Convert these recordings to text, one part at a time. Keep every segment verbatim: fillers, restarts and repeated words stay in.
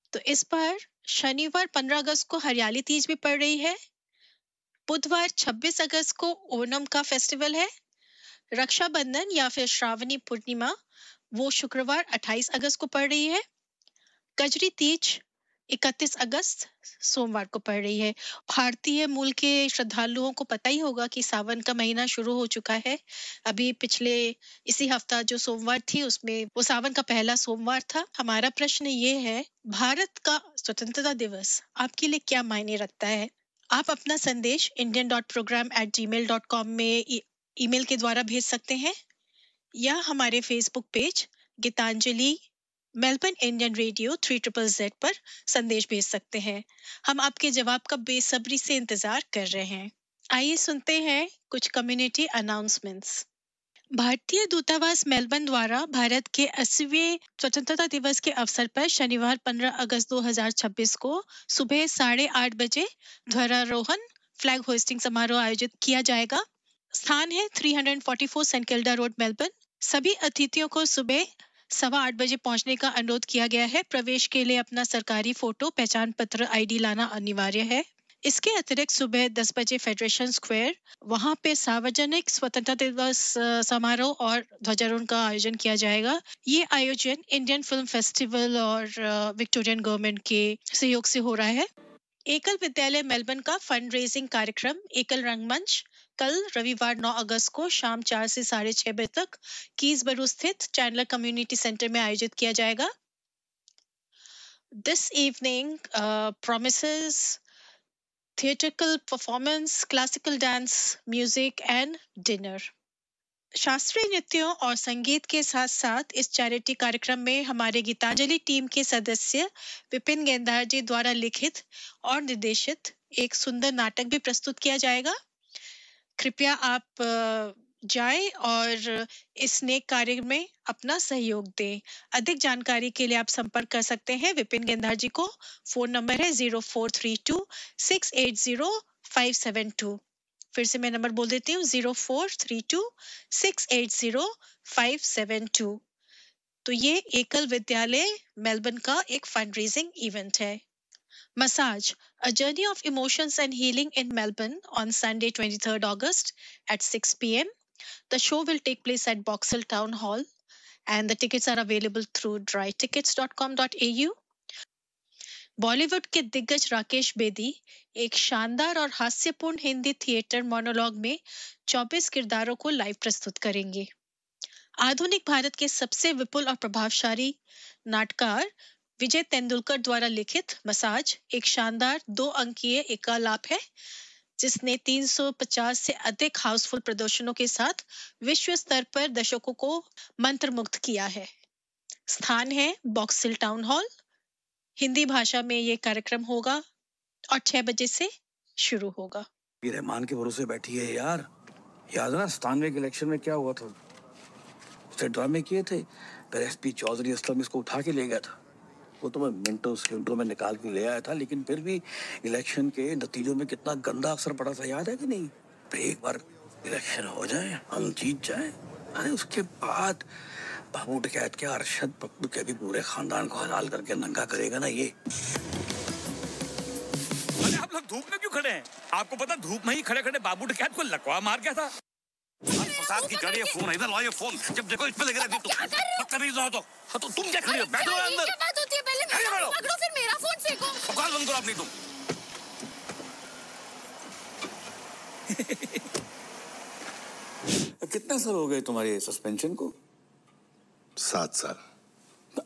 तो इस बार शनिवार पंद्रह अगस्त को हरियाली तीज भी पड़ रही है। बुधवार छब्बीस अगस्त को ओणम का फेस्टिवल है। रक्षाबंधन या फिर श्रावणी पूर्णिमा वो शुक्रवार अट्ठाईस अगस्त को पड़ रही है। कजरी तीज इकतीस अगस्त सोमवार को पड़ रही है। भारतीय मूल के श्रद्धालुओं को पता ही होगा कि सावन का महीना शुरू हो चुका है। अभी पिछले इसी हफ्ता जो सोमवार थी उसमें वो सावन का पहला सोमवार था। हमारा प्रश्न ये है, भारत का स्वतंत्रता दिवस आपके लिए क्या मायने रखता है? आप अपना संदेश इंडियन डॉट प्रोग्राम एट जी मेल डॉट कॉम में ई, ईमेल के द्वारा भेज सकते हैं या हमारे Facebook page Geetanjali Melbourne Indian radio three triple Z पर संदेश भेज सकते हैं। हम आपके जवाब का बेसब्री से इंतजार कर रहे हैं। आइए सुनते हैं कुछ कम्युनिटी अनाउंसमेंट्स। भारतीय दूतावास मेलबर्न द्वारा भारत के अस्सीवें स्वतंत्रता दिवस के अवसर पर शनिवार पंद्रह अगस्त दो हज़ार छब्बीस को सुबह साढ़े आठ बजे ध्वजारोहण फ्लैग होस्टिंग समारोह आयोजित किया जाएगा। स्थान है तीन सौ चौवालीस सेंट किल्डा रोड मेलबर्न। सभी अतिथियों को सुबह सवा आठ बजे पहुंचने का अनुरोध किया गया है। प्रवेश के लिए अपना सरकारी फोटो, पहचान पत्र, आईडी लाना अनिवार्य है। इसके अतिरिक्त सुबह दस बजे फेडरेशन स्क्वायर वहां पे सार्वजनिक स्वतंत्रता दिवस समारोह और ध्वजारोहण का आयोजन किया जाएगा। ये आयोजन इंडियन फिल्म फेस्टिवल और विक्टोरियन गवर्नमेंट के सहयोग से हो रहा है। एकल विद्यालय मेलबर्न का फंड रेजिंग कार्यक्रम एकल रंगमंच कल रविवार नौ अगस्त को शाम चार से साढ़े छह बजे तक कीसबरो स्थित चैंडलर कम्युनिटी सेंटर में आयोजित किया जाएगा। This evening uh, promises theatrical performance, classical dance, music and dinner. शास्त्रीय नृत्यों और संगीत के साथ साथ इस चैरिटी कार्यक्रम में हमारे गीतांजलि टीम के सदस्य विपिन गेंदार जी द्वारा लिखित और निर्देशित एक सुंदर नाटक भी प्रस्तुत किया जाएगा। कृपया आप जाएं और इस नेक कार्य में अपना सहयोग दें। अधिक जानकारी के लिए आप संपर्क कर सकते हैं विपिन गेंदार जी को। फोन नंबर है zero four three to six eight zero five seven to. फिर से मैं नंबर बोल देती हूँ zero four three to six eight zero five seven to. तो ये एकल विद्यालय मेलबर्न का एक फंड रेजिंग इवेंट है। Massage, a journey of emotions and healing in Melbourne on Sunday twenty-third August at six p m The show will take place at Boxall Town Hall and the tickets are available through dry tickets dot com dot a u. Bollywood के दिग्गज राकेश बेदी एक शानदार और हास्यपूर्ण Hindi theatre monologue में चौबीस किरदारों को live प्रस्तुत करेंगे। आधुनिक भारत के सबसे विपुल और प्रभावशाली नाटककार विजय तेंदुलकर द्वारा लिखित मसाज एक शानदार दो अंकीय एकालाप है जिसने तीन सौ पचास से अधिक हाउसफुल प्रदर्शनों के साथ विश्व स्तर पर दर्शकों को मंत्रमुग्ध किया है। स्थान है बॉक्सिल टाउन हॉल। हिंदी भाषा में ये कार्यक्रम होगा और छह बजे से शुरू होगा। ये रहमान के भरोसे बैठी है यार। याद है ना स्थानीय इलेक्शन में क्या हुआ था? उसने ड्रामे किए थे, फिर एसपी चौधरी असलम इसको उठा के ले गया था। वो तो मैं मिनटों सेकंडों में निकाल के ले आया था, लेकिन फिर भी इलेक्शन के नतीजों में कितना गंदा असर पड़ा था, याद है कि नहीं? तो एक बार इलेक्शन हो जाए, हम जीत जाए, अरे उसके बाद बाबू डकैत के अरशद पप्पू के भी पूरे खानदान को हलाल करके नंगा करेगा ना ये। अरे आप लोग धूप में क्यों खड़े हैं? आपको पता धूप में ही खड़े खड़े बाबू डकैत को लकवा मार गया था। फसाद की गाड़ी है, फोन इधर लाओ, ये फोन जब देखो इस पे लगे रहती तुम। बदतमीज हो तो हाँ, तो तुम क्या खड़ी हो? बैठो अंदर। क्या बात होती है? पहले मेरा फोन पकड़ो, फिर मेरा फोन फेंको। बकवास बंद करो अपनी तुम। कितना साल हो गए तुम्हारे सस्पेंशन को? सात साल।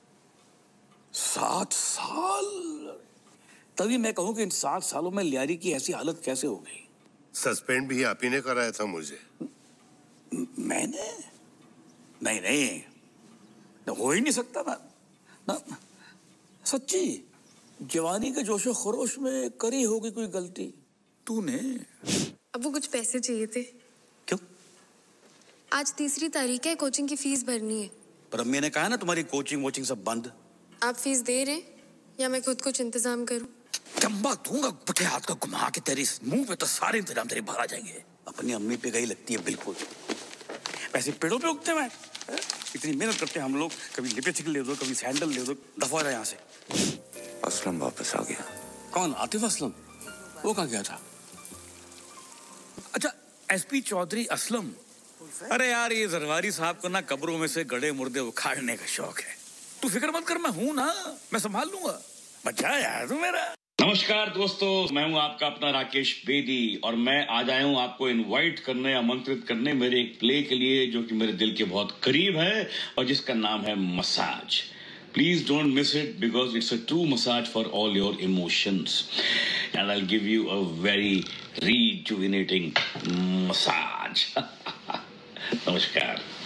सात साल? तभी मैं कहूँ कि इन सात सालों में लियारी की ऐसी हालत कैसे हो गई? सस्पेंड भी आप ही ने कराया था मुझे। मैंने? नहीं नहीं, हो ही नहीं सकता ना, ना सच्ची जवानी के जोशो खरोश में करी होगी कोई गलती तूने। अब वो कुछ पैसे चाहिए थे। क्यों? आज तीसरी तारीख है, कोचिंग की फीस भरनी है। पर अम्मी ने कहा ना तुम्हारी कोचिंग वोचिंग सब बंद। आप फीस दे रहे या मैं खुद कुछ इंतजाम करूं? चंबा दूंगा पुठे हाथ का घुमा के तेरे मुंह पे तो सारे इंतजाम तेरे बाहर आ जाएंगे। अपनी अम्मी पे गई लगती है बिल्कुल। पैसे पेड़ों पे उगते हैं। इतनी मेहनत करते हैं हम लोग, कभी लिपस्टिक ले दो, कभी सैंडल ले दो, दफा रहे यहाँ से। असलम वापस आ गया। कौन? आतिफ असलम? वो कहाँ गया था? अच्छा, एसपी चौधरी असलम। अरे यार, ये जरवारी साहब को ना कब्रों में से गड़े मुर्दे उखाड़ने का शौक है। तू फिक्र मत कर, मैं हूं ना, मैं संभाल लूंगा। बच्चा यार तू मेरा। नमस्कार दोस्तों, मैं हूं आपका अपना राकेश बेदी और मैं आज आया हूं आपको इनवाइट करने, आमंत्रित करने मेरे एक प्ले के लिए जो कि मेरे दिल के बहुत करीब है और जिसका नाम है massage. Please don't miss it because it's a true massage for all your emotions and I'll give you a very rejuvenating massage. Namaskar.